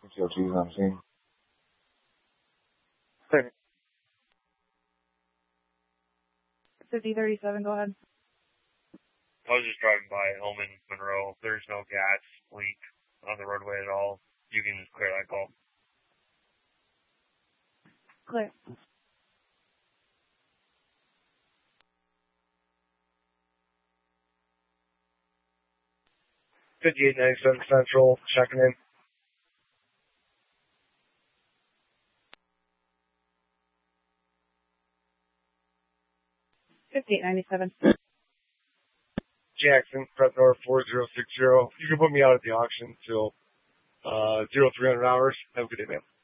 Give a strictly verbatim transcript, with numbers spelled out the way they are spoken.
T O Gs on the scene. fifty thirty-seven, go ahead. I was just driving by home in Monroe. There's no gas leak on the roadway at all. You can just clear that call. Clear. fifty-eight ninety-seven Central, checking in. fifty-eight ninety-seven. Jackson, prep north four zero six zero. You can put me out at the auction till uh, zero three hundred hours. Have a good day, man.